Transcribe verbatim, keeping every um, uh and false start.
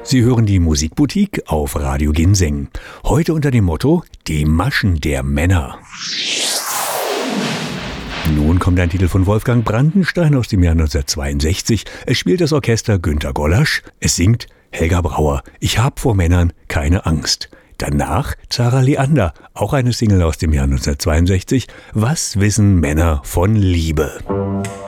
Sie hören die Musikboutique auf Radio Ginseng. Heute unter dem Motto Die Maschen der Männer. Nun kommt ein Titel von Wolfgang Brandenstein aus dem Jahr neunzehnhundertzweiundsechzig. Es spielt das Orchester Günter Gollasch. Es singt Helga Brauer. Ich hab vor Männern keine Angst. Danach Zara Leander, auch eine Single aus dem Jahr neunzehnhundertzweiundsechzig. Was wissen Männer von Liebe?